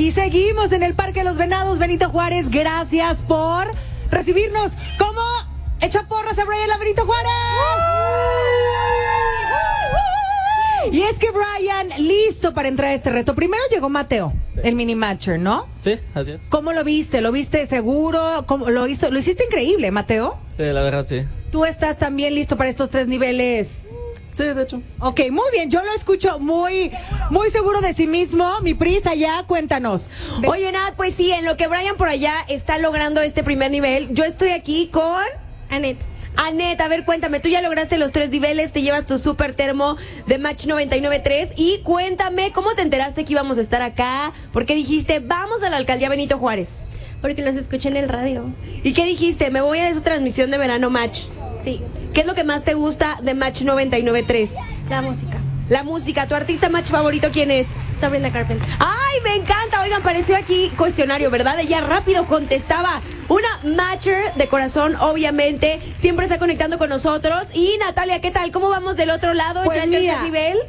Y seguimos en el Parque de los Venados. Benito Juárez, gracias por recibirnos. ¿Cómo? Echa porras a Brian la Benito Juárez. Y es que Brian, listo para entrar a este reto. Primero llegó Mateo, el mini matcher, ¿no? Sí, así es. ¿Cómo lo viste? ¿Lo viste seguro? ¿Cómo lo hizo? Lo hiciste increíble, Mateo. Sí, la verdad, sí. ¿Tú estás también listo para estos 3 niveles? Sí, de hecho. Ok, muy bien, yo lo escucho muy seguro de sí mismo. Mi prisa ya, cuéntanos. Oye, Nat, pues sí, en lo que Brian por allá está logrando este primer nivel, yo estoy aquí con Anet. Anet. A ver, cuéntame, tú ya lograste los 3 niveles, te llevas tu super termo de Match 99.3 y cuéntame, ¿cómo te enteraste que íbamos a estar acá? ¿Por qué dijiste, vamos a la alcaldía Benito Juárez? Porque los escuché en el radio. ¿Y qué dijiste? Me voy a esa transmisión de verano Match. Sí, ¿Qué es lo que más te gusta de Match 99.3? la música. La música. ¿Tu artista Match favorito quién es? Sabrina Carpenter. ¡Ay, me encanta! Oigan, pareció aquí cuestionario, ¿verdad? Ella rápido contestaba. Una matcher de corazón, obviamente. Siempre está conectando con nosotros. Y Natalia, ¿qué tal? ¿Cómo vamos del otro lado? Pues ¿Ya el mira, tercer nivel?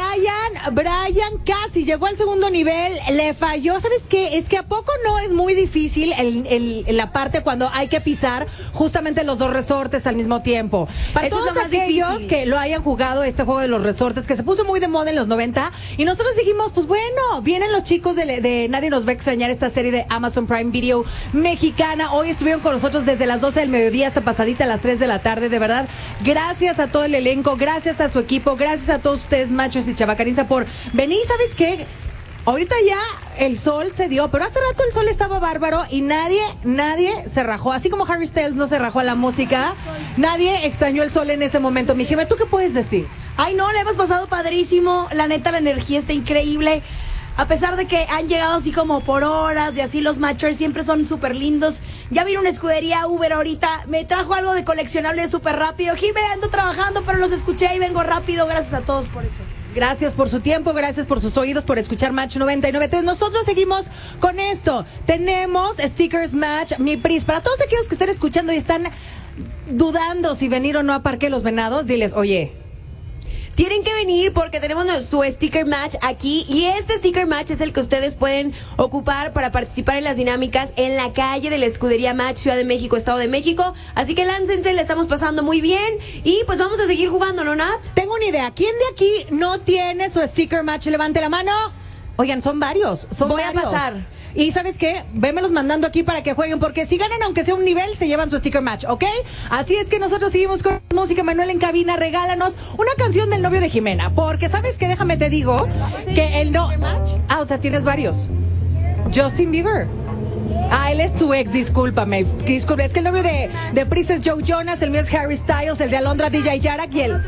Brian casi llegó al segundo nivel, le falló. ¿Sabes qué? Es que ¿a poco no es muy difícil la parte cuando hay que pisar justamente los 2 resortes al mismo tiempo? Para Eso es todos lo más aquellos difícil. que lo hayan jugado este juego de los resortes, que se puso muy de moda en los 90, y nosotros dijimos, pues bueno, vienen los chicos de Nadie nos va a extrañar, esta serie de Amazon Prime Video mexicana. Hoy estuvieron con nosotros desde las 12 del mediodía hasta pasadita a las 3 de la tarde. De verdad, gracias a todo el elenco, gracias a su equipo, gracias a todos ustedes, machos y chavacariza, por venir. ¿Sabes qué? Ahorita ya el sol se dio, pero hace rato el sol estaba bárbaro y nadie se rajó. Así como Harry Styles no se rajó a la música, nadie extrañó el sol en ese momento. Mi Jimé, ¿tú qué puedes decir? Ay, no, le hemos pasado padrísimo. La neta, la energía está increíble. A pesar de que han llegado así como por horas y así, los matchers siempre son súper lindos. Ya vino una escudería Uber ahorita, me trajo algo de coleccionable súper rápido. Jimé, ando trabajando, pero los escuché y vengo rápido. Gracias a todos por eso. Gracias por su tiempo, gracias por sus oídos, por escuchar Match 99.3. Nosotros seguimos con esto. Tenemos Stickers Match, mi Pris. Para todos aquellos que están escuchando y están dudando si venir o no a Parque de los Venados, diles, oye, Tienen que venir porque tenemos su sticker match aquí y este sticker match es el que ustedes pueden ocupar para participar en las dinámicas en la calle de la Escudería Match, Ciudad de México, Estado de México. Así que láncense, le estamos pasando muy bien y pues vamos a seguir jugando, ¿no, Nat? tengo una idea. ¿Quién de aquí no tiene su Sticker Match? Levante la mano. Oigan, son varios. Voy a varios. pasar. Y ¿sabes qué? Vémelos mandando aquí para que jueguen, porque si ganan, aunque sea un nivel, se llevan su Sticker Match, ¿ok? Así es que nosotros seguimos con música. Manuel en cabina, regálanos una canción del novio de Jimena, porque ¿sabes qué? Déjame te digo que el no... Ah, o sea, tienes varios. Justin Bieber. Ah, él es tu ex, discúlpame. Disculpe, es que el novio de Pris es Joe Jonas, el mío es Harry Styles, el de Alondra DJ Yarak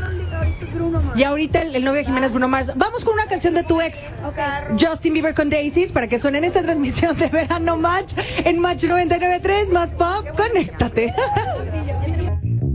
y ahorita el novio de Jimena es Bruno Mars. Vamos con una canción de tu ex, Justin Bieber con Daisies, para que suene en esta transmisión de Verano Match en Match 99.3, más pop, conéctate.